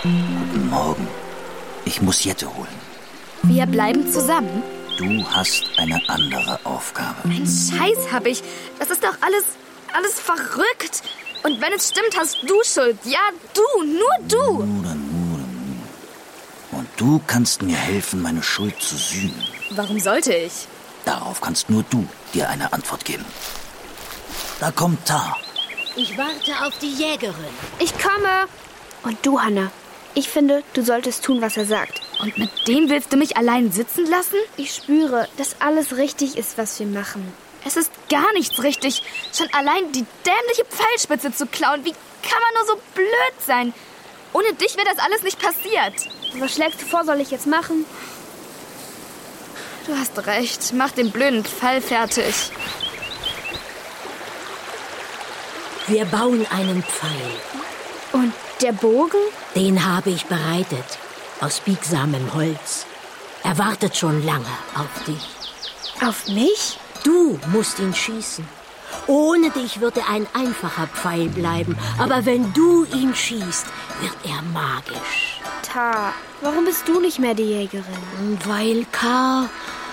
Guten Morgen. Ich muss Jette holen. Wir bleiben zusammen? Du hast eine andere Aufgabe. Ein Scheiß hab ich. Das ist doch alles verrückt. Und wenn es stimmt, hast du Schuld. Ja, du, nur du. Nur. Und du kannst mir helfen, meine Schuld zu sühnen. Warum sollte ich? Darauf kannst nur du dir eine Antwort geben. Da kommt Tar. Ich warte auf die Jägerin. Ich komme. Und du, Hannah, ich finde, du solltest tun, was er sagt. Und mit dem willst du mich allein sitzen lassen? Ich spüre, dass alles richtig ist, was wir machen. Es ist gar nichts richtig. Schon allein die dämliche Pfeilspitze zu klauen. Wie kann man nur so blöd sein? Ohne dich wäre das alles nicht passiert. Was schlägst du vor, soll ich jetzt machen? Du hast recht. Mach den blöden Pfeil fertig. Wir bauen einen Pfeil. Und der Bogen? Den habe ich bereitet. Aus biegsamem Holz. Er wartet schon lange auf dich. Auf mich? Du musst ihn schießen. Ohne dich wird er ein einfacher Pfeil bleiben. Aber wenn du ihn schießt, wird er magisch. Tar, warum bist du nicht mehr die Jägerin? Weil Kar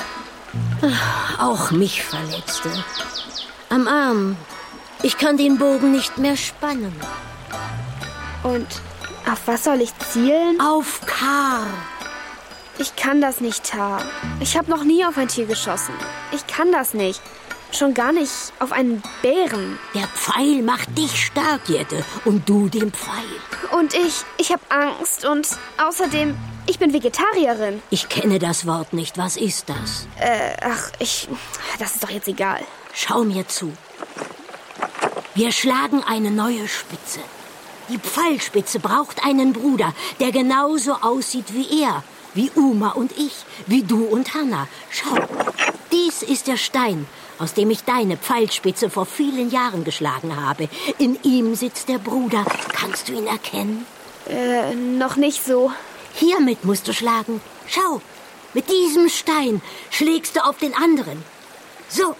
auch mich verletzte. Am Arm. Ich kann den Bogen nicht mehr spannen. Und auf was soll ich zielen? Auf Kar. Ich kann das nicht, Tar. Ich habe noch nie auf ein Tier geschossen. Ich kann das nicht. Schon gar nicht auf einen Bären. Der Pfeil macht dich stark, Jette. Und du den Pfeil. Und ich habe Angst. Und außerdem, ich bin Vegetarierin. Ich kenne das Wort nicht. Was ist das? Das ist doch jetzt egal. Schau mir zu. Wir schlagen eine neue Spitze. Die Pfeilspitze braucht einen Bruder, der genauso aussieht wie er. Wie Uma und ich, wie du und Hannah. Schau, dies ist der Stein, aus dem ich deine Pfeilspitze vor vielen Jahren geschlagen habe. In ihm sitzt der Bruder. Kannst du ihn erkennen? Noch nicht so. Hiermit musst du schlagen. Schau, mit diesem Stein schlägst du auf den anderen. So.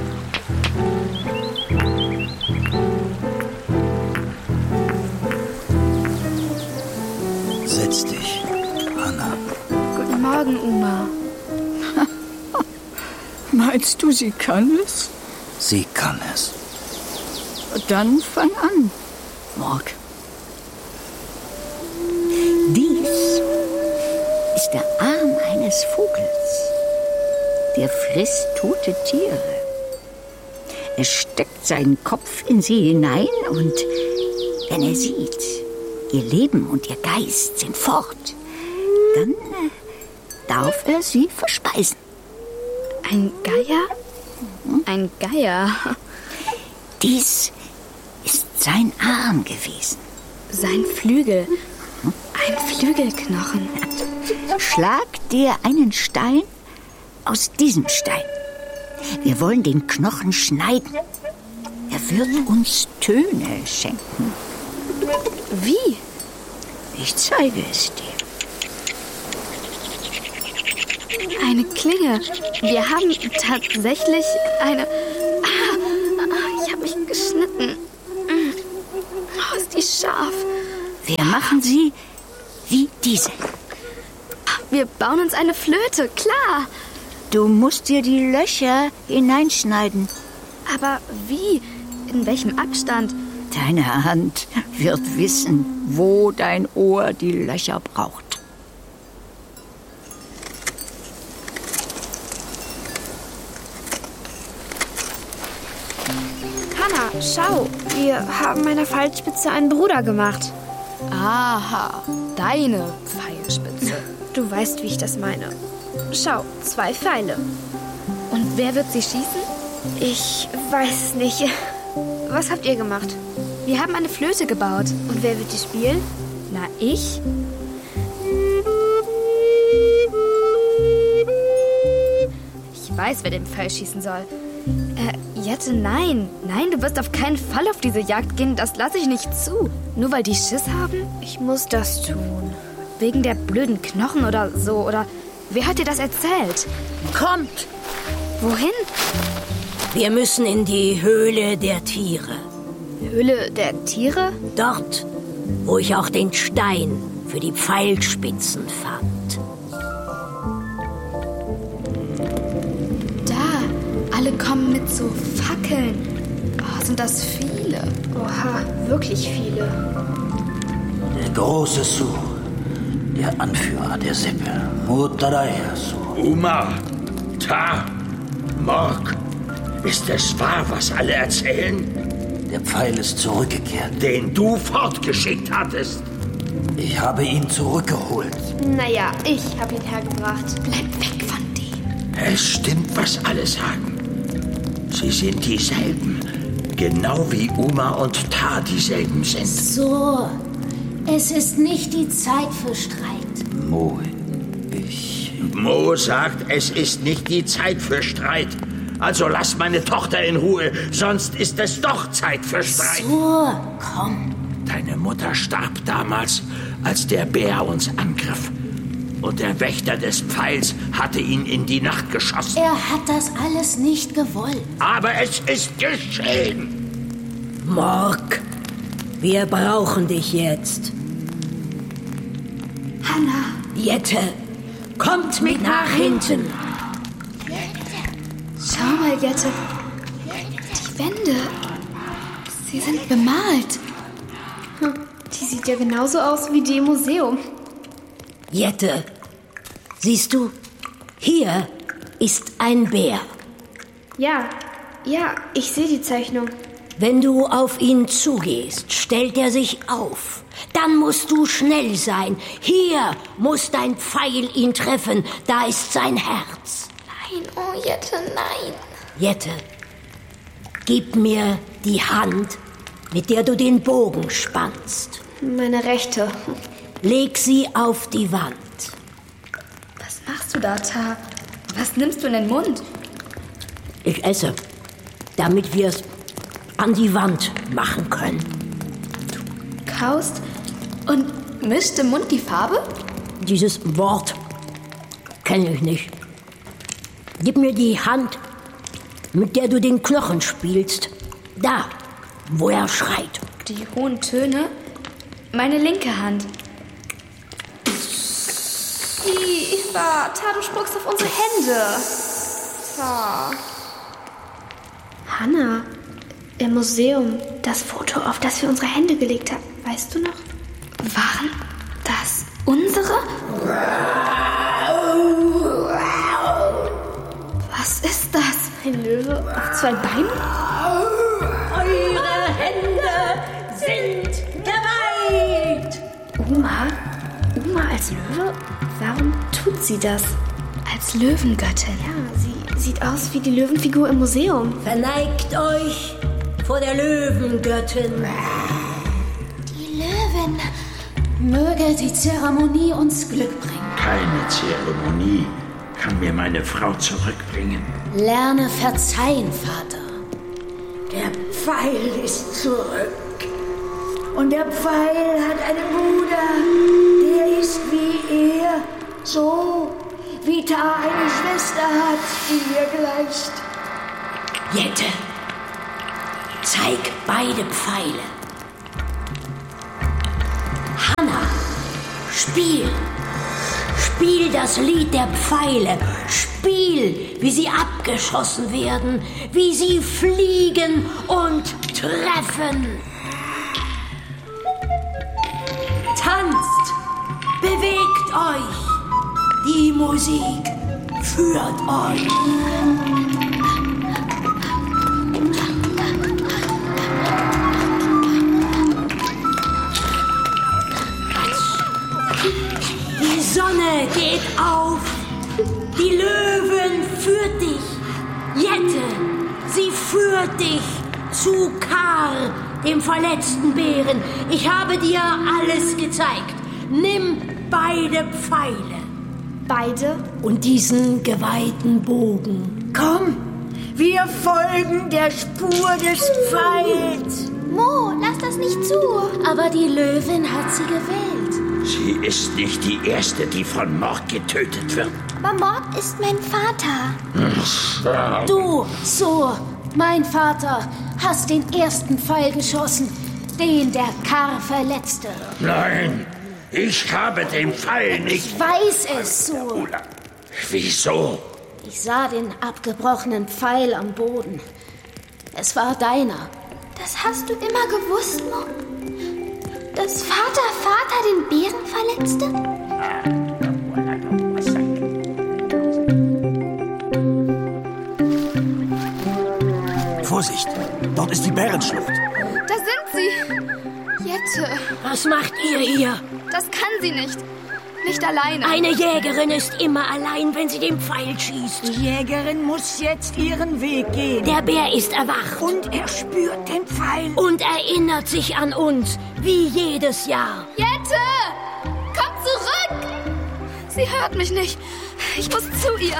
Setz dich, Hannah. Guten Morgen, Uma. Meinst du, sie kann es? Sie kann es. Dann fang an, Morg. Dies ist der Arm eines Vogels. Der frisst tote Tiere. Er steckt seinen Kopf in sie hinein und wenn er sieht, ihr Leben und ihr Geist sind fort, dann darf er sie verspeisen. Ein Geier? Ein Geier? Dies ist sein Arm gewesen. Sein Flügel. Ein Flügelknochen. Schlag dir einen Stein aus diesem Stein. Wir wollen den Knochen schneiden. Er wird uns Töne schenken. Wie? Ich zeige es dir. Eine Klinge. Wir haben tatsächlich eine... ich habe mich geschnitten. Oh, ist die scharf. Wir machen sie wie diese. Wir bauen uns eine Flöte, klar. Du musst dir die Löcher hineinschneiden. Aber wie? In welchem Abstand? Deine Hand wird wissen, wo dein Ohr die Löcher braucht. Hannah, schau. Wir haben meiner Pfeilspitze einen Bruder gemacht. Aha, deine Pfeilspitze. Du weißt, wie ich das meine. Schau, 2 Pfeile. Und wer wird sie schießen? Ich weiß es nicht. Was habt ihr gemacht? Wir haben eine Flöte gebaut. Und wer wird die spielen? Na, ich? Ich weiß, wer den Pfeil schießen soll. Jette, nein. Nein, du wirst auf keinen Fall auf diese Jagd gehen. Das lasse ich nicht zu. Nur weil die Schiss haben? Ich muss das tun. Wegen der blöden Knochen oder so. Oder wer hat dir das erzählt? Kommt! Wohin? Wir müssen in die Höhle der Tiere. Höhle der Tiere? Dort wo ich auch den Stein für die Pfeilspitzen fand. Da, alle kommen mit so Fackeln. Oh, sind das viele. Oha, wirklich viele. Der große Su, der Anführer der Sippe, Mutaraya Su. Uma, Ta, Mork, ist es wahr, was alle erzählen? Der Pfeil ist zurückgekehrt. Den du fortgeschickt hattest. Ich habe ihn zurückgeholt. Naja, ich habe ihn hergebracht. Bleib weg von dem. Es stimmt, was alle sagen. Sie sind dieselben. Genau wie Uma und Ta dieselben sind. So, es ist nicht die Zeit für Streit. Mo, Mo sagt, es ist nicht die Zeit für Streit. Also lass meine Tochter in Ruhe, sonst ist es doch Zeit für Streit. So, komm. Deine Mutter starb damals, als der Bär uns angriff. Und der Wächter des Pfeils hatte ihn in die Nacht geschossen. Er hat das alles nicht gewollt. Aber es ist geschehen. Mork, wir brauchen dich jetzt. Hanna, Jette, kommt mit nach hinten. schau mal, Jette. Die Wände, sie sind bemalt. Die sieht ja genauso aus wie die im Museum. Jette, siehst du, hier ist ein Bär. Ja, ich sehe die Zeichnung. Wenn du auf ihn zugehst, stellt er sich auf. Dann musst du schnell sein. Hier muss dein Pfeil ihn treffen. Da ist sein Herz. Nein, oh Jette, nein. Jette, gib mir die Hand, mit der du den Bogen spannst. Meine rechte. Leg sie auf die Wand. Was machst du da, Ta? Was nimmst du in den Mund? Ich esse, damit wir es an die Wand machen können. Kaust und mischt im Mund die Farbe? Dieses Wort kenne ich nicht. Gib mir die Hand, mit der du den Knochen spielst. Da, wo er schreit. Die hohen Töne? Meine linke Hand. Ta, du spuckst auf unsere Hände. Ta. Hanna, im Museum, das Foto, auf das wir unsere Hände gelegt haben. Weißt du noch? Waren das unsere? Was ist das? Ein Löwe auf 2 Beinen? Eure Hände sind geweiht. Uma als Löwe? Warum tut sie das? Als Löwengöttin. Ja, sie sieht aus wie die Löwenfigur im Museum. Verneigt euch vor der Löwengöttin. Die Löwin. Möge die Zeremonie uns Glück bringen. Keine Zeremonie kann mir meine Frau zurückbringen. Lerne verzeihen, Vater. Der Pfeil ist zurück. Und der Pfeil hat einen Bruder, der ist wie er, so wie Ta eine Schwester hat, die ihr gleicht. Jette, zeig beide Pfeile. Hanna, spiel. Spiel das Lied der Pfeile. Spiel, wie sie abgeschossen werden, wie sie fliegen und treffen. Tanzt, bewegt euch. Die Musik führt euch. Die Sonne geht auf. Die Löwen führt dich. Jette, sie führt dich zu Kar, dem verletzten Bären. Ich habe dir alles gezeigt. Nimm beide Pfeile. Beide? Und diesen geweihten Bogen. Komm, wir folgen der Spur des Pfeils. Mo, lass das nicht zu. Aber die Löwin hat sie gewählt. Sie ist nicht die Erste, die von Mork getötet wird. Aber Mork ist mein Vater. Du, so, mein Vater, hast den ersten Pfeil geschossen. den der Kar verletzte. Nein, ich habe den Pfeil nicht. Ich weiß es, Sur. Wieso? Ich sah den abgebrochenen Pfeil am Boden. Es war deiner. Das hast du immer gewusst, Mo? Dass Vater den Bären verletzte? Vorsicht, dort ist die Bärenschlucht. Da sind sie. Jette. Was macht ihr hier? Das kann sie nicht. Nicht alleine. Eine Jägerin ist immer allein, wenn sie den Pfeil schießt. Die Jägerin muss jetzt ihren Weg gehen. Der Bär ist erwacht. Und er spürt den Pfeil. Und erinnert sich an uns, wie jedes Jahr. Jette! Komm zurück! Sie hört mich nicht. Ich muss zu ihr.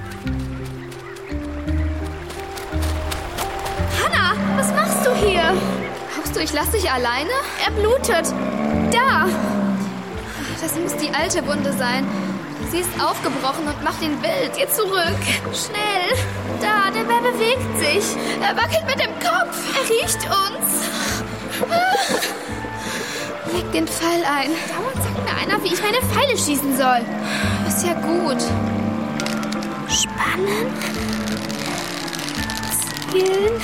Hannah, was machst du hier? Glaubst du, ich lasse dich alleine? Er blutet. Da! Das muss die alte Wunde sein. Sie ist aufgebrochen und macht ihn wild. Geh zurück. Schnell. Da, der Bär bewegt sich. Er wackelt mit dem Kopf. Er riecht uns. Leg den Pfeil ein. Dauernd sagt mir einer, wie ich meine Pfeile schießen soll. Ist ja gut. Spannen. Zielen.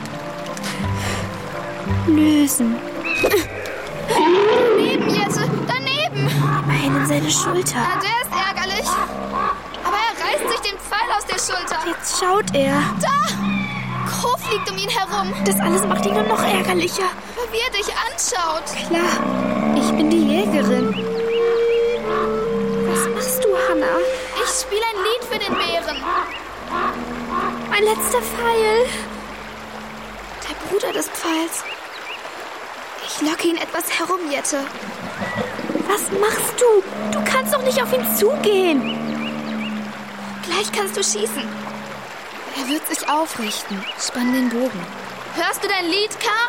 Lösen. Daneben, Jette. Daneben. Immerhin in seine Schulter. Ja, der ist ärgerlich. Aber er reißt sich den Pfeil aus der Schulter. Jetzt schaut er. Da! Krof liegt um ihn herum. Das alles macht ihn nur noch ärgerlicher. Wie er dich anschaut. Klar, ich bin die Jägerin. Was machst du, Hannah? Ich spiele ein Lied für den Bären. Mein letzter Pfeil. Der Bruder des Pfeils. Ich locke ihn etwas herum, Jette. Was machst du? Du kannst doch nicht auf ihn zugehen. Gleich kannst du schießen. Er wird sich aufrichten. Spann den Bogen. Hörst du dein Lied, Kar?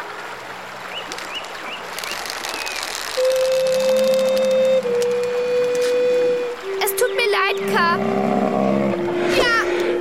Es tut mir leid, Kar. Ja!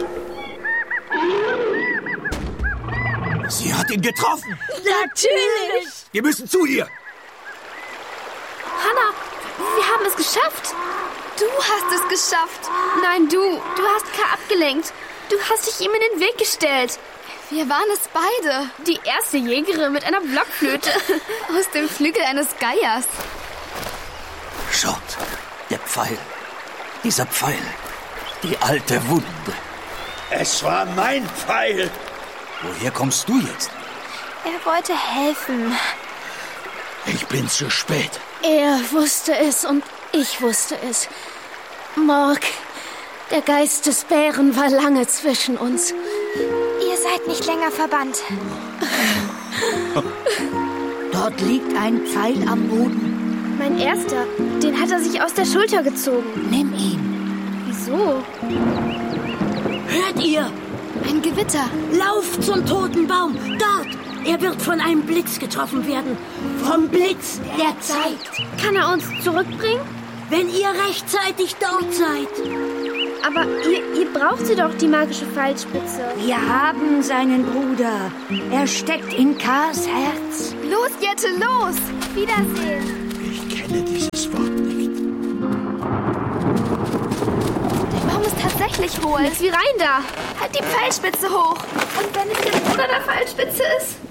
Sie hat ihn getroffen. Natürlich! Wir müssen zu ihr. Hannah, wir haben es geschafft. Du hast es geschafft. Nein, du. Du hast Kar abgelenkt. Du hast dich ihm in den Weg gestellt. Wir waren es beide. Die erste Jägerin mit einer Blockflöte. Aus dem Flügel eines Geiers. Schaut, der Pfeil. Dieser Pfeil. Die alte Wunde. Es war mein Pfeil. Woher kommst du jetzt? Er wollte helfen. Ich bin zu spät. Er wusste es und ich wusste es. Morg, der Geist des Bären war lange zwischen uns. Ihr seid nicht länger verbannt. Dort liegt ein Pfeil am Boden. Mein erster. Den hat er sich aus der Schulter gezogen. Nimm ihn. Wieso? Hört ihr? Ein Gewitter. Lauft zum toten Baum. Dort. Er wird von einem Blitz getroffen werden. Vom Blitz der Zeit. Kann er uns zurückbringen? Wenn ihr rechtzeitig dort seid. Aber ihr braucht sie doch, die magische Pfeilspitze. Wir haben seinen Bruder. Er steckt in Kars Herz. Los, Jette, los! Wiedersehen. Ich kenne dieses Wort nicht. Der Baum ist tatsächlich hohl. Jetzt wie rein da. Halt die Pfeilspitze hoch. Und wenn es der Bruder der Pfeilspitze ist?